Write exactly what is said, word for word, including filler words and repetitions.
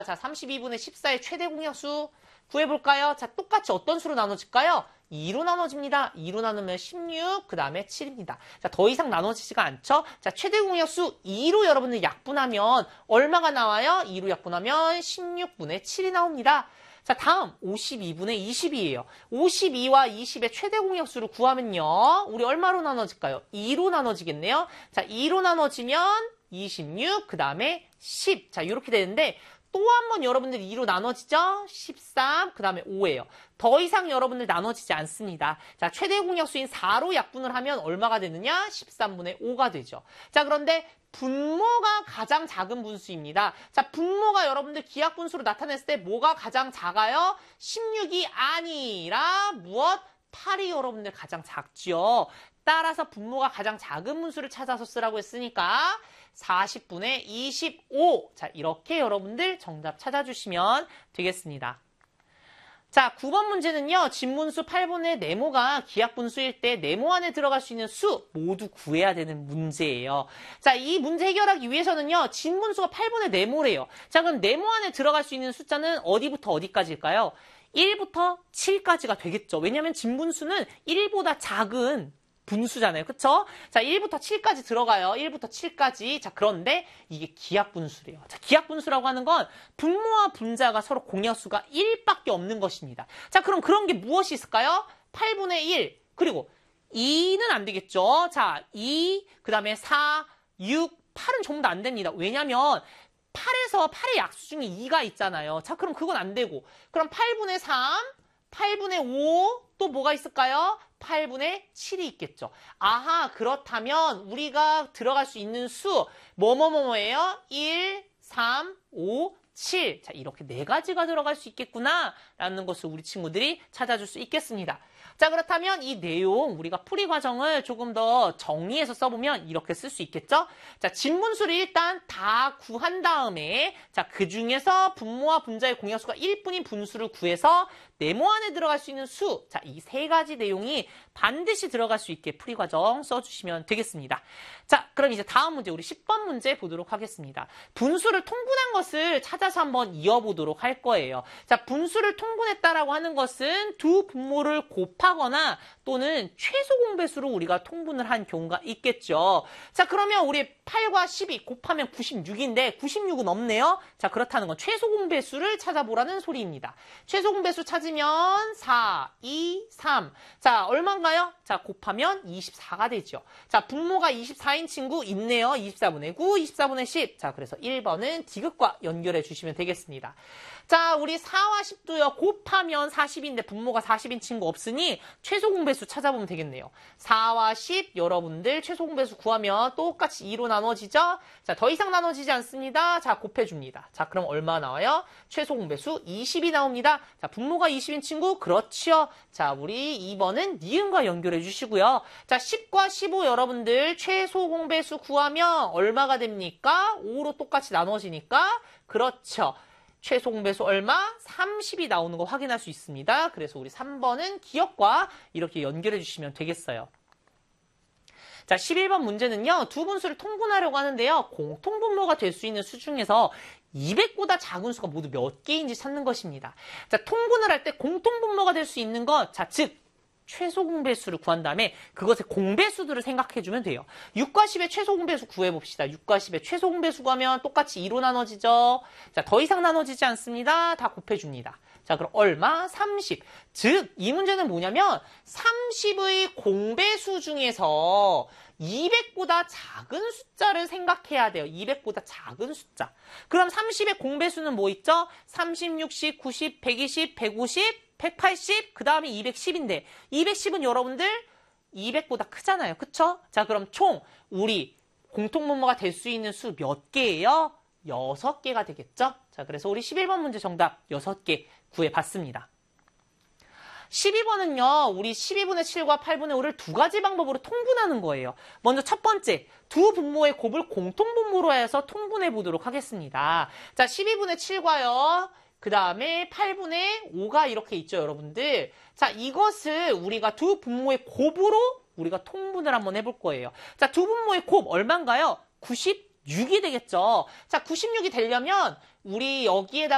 자, 삼십이 분의 십사의 최대 공약수 구해볼까요? 자, 똑같이 어떤 수로 나눠질까요? 이로 나눠집니다. 이로 나누면 십육, 그 다음에 칠입니다. 자, 더 이상 나눠지지가 않죠? 자, 최대 공약수 이로 여러분들 약분하면 얼마가 나와요? 이로 약분하면 십육 분의 칠이 나옵니다. 자, 다음 오십이 분의 이십이에요. 오십이와 이십의 최대 공약수를 구하면요. 우리 얼마로 나눠질까요? 이로 나눠지겠네요. 자, 이로 나눠지면 이십육, 그 다음에 십. 자, 이렇게 되는데 또 한 번 여러분들 이로 나눠지죠? 십삼, 그 다음에 오예요. 더 이상 여러분들 나눠지지 않습니다. 자, 최대 공약수인 사로 약분을 하면 얼마가 되느냐? 십삼 분의 오가 되죠. 자, 그런데 분모가 가장 작은 분수입니다. 자, 분모가 여러분들 기하분수로 나타냈을 때 뭐가 가장 작아요? 십육이 아니라 무엇? 팔이 여러분들 가장 작죠. 따라서 분모가 가장 작은 분수를 찾아서 쓰라고 했으니까 사십 분의 이십오. 자, 이렇게 여러분들 정답 찾아주시면 되겠습니다. 자, 구 번 문제는요. 진분수 팔 분의 네모가 기하분수일 때 네모 안에 들어갈 수 있는 수 모두 구해야 되는 문제예요. 자, 이 문제 해결하기 위해서는요. 진분수가 팔 분의 네모래요. 자, 그럼 네모 안에 들어갈 수 있는 숫자는 어디부터 어디까지일까요? 일부터 칠까지가 되겠죠. 왜냐하면 진분수는 일보다 작은 분수잖아요. 그쵸? 자, 일부터 칠까지 들어가요. 일부터 칠까지. 자, 그런데 이게 기하분수래요. 자, 기하분수라고 하는 건 분모와 분자가 서로 공약수가 일밖에 없는 것입니다. 자, 그럼 그런 게 무엇이 있을까요? 팔 분의 일, 그리고 이는 안 되겠죠. 자, 이, 그 다음에 사, 육, 팔은 전부 다 안 됩니다. 왜냐면 팔에서 팔의 약수 중에 이가 있잖아요. 자, 그럼 그건 안 되고. 그럼 팔 분의 삼, 팔 분의 오, 또 뭐가 있을까요? 팔 분의 칠이 있겠죠. 아하, 그렇다면 우리가 들어갈 수 있는 수 뭐뭐뭐예요? 일, 삼, 오, 칠. 자, 이렇게 네 가지가 들어갈 수 있겠구나 라는 것을 우리 친구들이 찾아줄 수 있겠습니다. 자, 그렇다면 이 내용 우리가 풀이 과정을 조금 더 정리해서 써보면 이렇게 쓸 수 있겠죠? 자, 진분수를 일단 다 구한 다음에 자, 그 중에서 분모와 분자의 공약수가 일뿐인 분수를 구해서 네모 안에 들어갈 수 있는 수. 자, 이 세 가지 내용이 반드시 들어갈 수 있게 풀이 과정 써주시면 되겠습니다. 자, 그럼 이제 다음 문제 우리 십 번 문제 보도록 하겠습니다. 분수를 통분한 것을 찾아서 한번 이어보도록 할 거예요. 자, 분수를 통분했다라고 하는 것은 두 분모를 곱하거나 또는 최소 공배수로 우리가 통분을 한 경우가 있겠죠. 자, 그러면 우리 팔과 십이 곱하면 구십육인데 구십육은 없네요. 자, 그렇다는 건 최소 공배수를 찾아보라는 소리입니다. 최소 공배수 찾으면 사, 이, 삼. 자, 얼마인가요? 자, 곱하면 이십사가 되죠. 자, 분모가 이십사인 친구 있네요. 이십사 분의 구, 이십사 분의 십. 자, 그래서 일 번은 디귿과 연결해 주시면 되겠습니다. 자, 우리 사와 십도요. 곱하면 사십인데 분모가 사십인 친구 없으니 최소 공배수 찾아보면 되겠네요. 사와 십 여러분들 최소 공배수 구하면 똑같이 이로 나눠지죠? 자, 더 이상 나눠지지 않습니다. 자, 곱해줍니다. 자, 그럼 얼마 나와요? 최소 공배수 이십이 나옵니다. 자, 분모가 이십인 친구 그렇지요. 자, 우리 이 번은 니은과 연결해 주시고요. 자, 십과 십오 여러분들 최소 공배수 구하면 얼마가 됩니까? 오로 똑같이 나눠지니까 그렇죠. 최소 공배수 얼마? 삼십이 나오는 거 확인할 수 있습니다. 그래서 우리 삼 번은 기억과 이렇게 연결해 주시면 되겠어요. 자, 십일 번 문제는요. 두 분수를 통분하려고 하는데요. 공통분모가 될 수 있는 수 중에서 이백보다 작은 수가 모두 몇 개인지 찾는 것입니다. 자, 통분을 할 때 공통분모가 될 수 있는 것, 자, 즉 최소 공배수를 구한 다음에 그것의 공배수들을 생각해주면 돼요. 육과 십의 최소 공배수 구해봅시다. 육과 십의 최소 공배수 구하면 똑같이 이로 나눠지죠. 자, 더 이상 나눠지지 않습니다. 다 곱해줍니다. 자, 그럼 얼마? 삼십. 즉, 이 문제는 뭐냐면 삼십의 공배수 중에서 이백보다 작은 숫자를 생각해야 돼요. 이백보다 작은 숫자. 그럼 삼십의 공배수는 뭐 있죠? 삼십, 육십, 구십, 백이십, 백오십, 백팔십, 그 다음에 이백십인데 이백십은 여러분들 이백보다 크잖아요. 그쵸? 자, 그럼 총 우리 공통분모가 될 수 있는 수 몇 개예요? 여섯 개가 되겠죠? 자, 그래서 우리 십일 번 문제 정답 여섯 개 구해봤습니다. 십이 번은요. 우리 십이 분의 칠과 팔 분의 오를 두 가지 방법으로 통분하는 거예요. 먼저 첫 번째, 두 분모의 곱을 공통분모로 해서 통분해 보도록 하겠습니다. 자, 십이 분의 칠과요. 그 다음에 팔 분의 오가 이렇게 있죠, 여러분들. 자, 이것을 우리가 두 분모의 곱으로 우리가 통분을 한번 해볼 거예요. 자, 두 분모의 곱 얼마인가요? 구십육이 되겠죠. 자, 구십육이 되려면 우리 여기에다가